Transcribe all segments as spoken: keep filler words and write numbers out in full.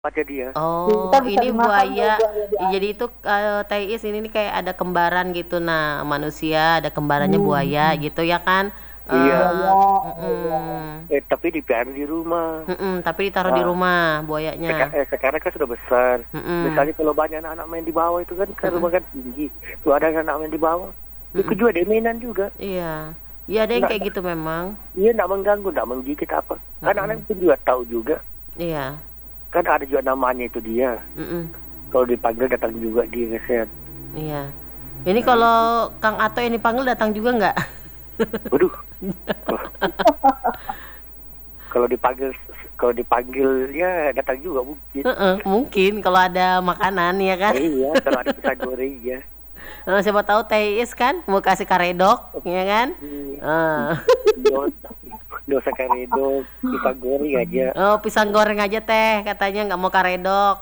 Aja dia. Oh, Kita bisa ini dimakan tuh buaya. buaya di Jadi air. itu eee, Teh Iis ini nih kayak ada kembaran gitu. Nah, manusia ada kembarannya Hmm, buaya hmm. gitu ya kan? Iya. Eee, Buaya, oh iya. mhm. Eh, tapi dipelihara di rumah. Mhm, tapi ditaruh di Nah, rumah seka buayanya. eh, sekarang kan sudah besar. Mhm. Misalnya kalau banyak anak-anak main di bawah itu kan, kan Mhm. rumah kan tinggi. Kalau ada anak main di bawah, ikut Mhm. juga dia mainan juga. Iya. Iya ada yang Nggak kayak nggak gitu memang. iya nggak mengganggu, nggak menggigit apa. Kan Mhm. anak pun juga tahu juga. Iya. Kan ada juga namanya itu dia. Mhm. Kalau dipanggil datang juga dia ngeset. Iya. Ini Nah kalau gitu. Kang Ato yang dipanggil datang juga nggak? Waduh. Oh. Kalau dipanggil kalau dipanggil ya datang juga mungkin. Heeh, mungkin kalau ada makanan ya kan? Iya, kalau ada pisang goreng ya. Heeh, siapa tahu Teh Iis kan mau kasih karedok, ya kan? Iya. Heeh. Dos dosa karedok, pisang goreng aja. Oh, pisang goreng aja Teh, katanya nggak mau karedok.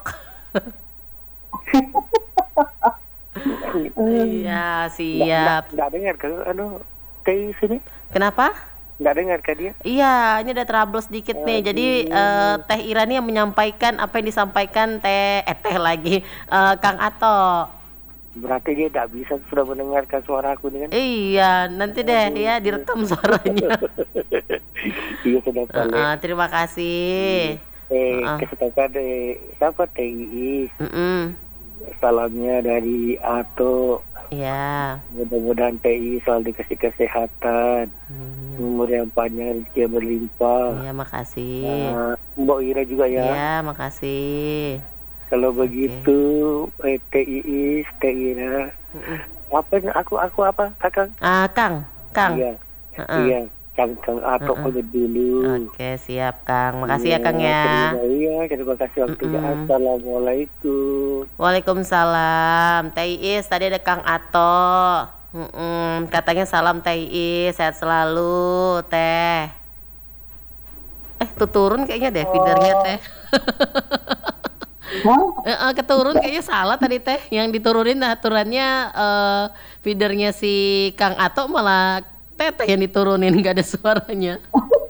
Mmm. Iya, Nggak nggak siap. nggak dengar kan anu Teh sini? Kenapa? Nggak dengar kah dia? Iya, ini ada trouble sedikit nih. Jadi, eee, Aduh. Teh Ira nih yang menyampaikan apa yang disampaikan Teh eh, Teh lagi, eee, Kang Ato. Berarti dia nggak bisa sudah mendengarkan suara aku nih kan? Iya, nanti deh Aduh. ya direkam suaranya. Iya sudah Heeh, boleh. terima Iya. kasih. Eh, Heeh. kasih tahu kan eh, siapa Teh Iis. Mhm. Salamnya dari Ato. Iya. Mudah-mudahan Teh Iis selalu dikasih kesehatan, Amin. umur yang panjang, rezeki yang berlimpah. Iya, makasih. Nah, Mbok Ira juga ya. Iya, makasih. Kalau Oke. begitu, eh, Teh Iis, Teh Ira, Mhm. apa nih aku aku apa, Kakang? Ah, Kang Kang. Iya, Heeh. iya, Kang Kang Ato Heeh. pamit dulu. Oke, siap Kang. Makasih Iya, ya Kang ya. terima iya, terima kasih waktunya. Mhm. Assalamualaikum. Waalaikumsalam. Teh Iis, tadi ada Kang Ato. Mhm, katanya salam Teh Iis, sehat selalu, Teh. Eh, tuh turun kayaknya deh feeder-nya Oh. Teh. Hah? Heeh, keturun kayaknya salah tadi Teh, yang diturunin aturannya, eee, feeder-nya si Kang Ato malah Teteh yang diturunin, nggak ada suaranya.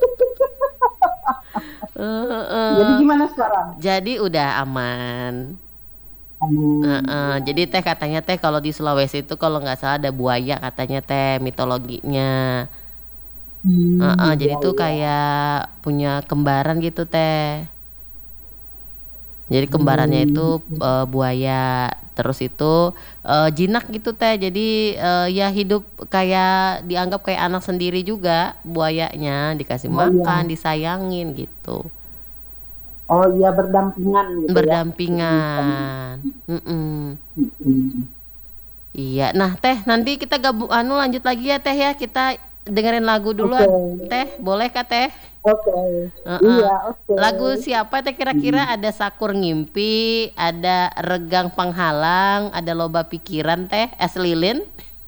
Eee, Jadi heeh. gimana sekarang? Jadi udah aman. Aman, Heeh, iya. jadi Teh katanya Teh kalau di Sulawesi itu kalau nggak salah ada buaya katanya Teh, mitologinya. Heeh, Mmm, jadi tuh buaya. kayak punya kembaran gitu Teh. Jadi kembarannya Mmm, itu, mhm. eee, buaya, terus itu, eee, jinak gitu Teh. Jadi, eee, ya hidup kayak dianggap kayak anak sendiri juga buayanya, dikasih Oh, makan, iya. disayangin gitu. Oh iya, berdampingan gitu ya, kehidupannya. Berdampingan, mhm. Mhm. Iya. Nah Teh, nanti kita gabu anu lanjut lagi ya Teh ya, kita dengerin lagu dulu Oke. ah Teh, boleh kah Teh? Oke. Heeh. Iya, oke. Lagu siapa Teh kira-kira? Mhm. Ada Sakur Ngimpi, ada Regang Panghalang, ada Loba Pikiran Teh, Es Lilin.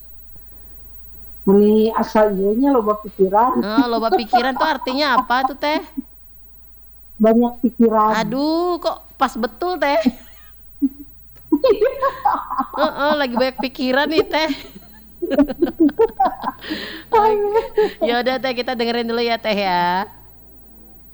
Ini asa ieunya loba pikiran. Oh, loba pikiran tuh artinya apa tuh Teh? Banyak pikiran. Aduh, kok pas betul Teh. Heeh, lagi banyak pikiran nih Teh. Oke. Ya udah Teh, kita dengerin dulu ya Teh ya.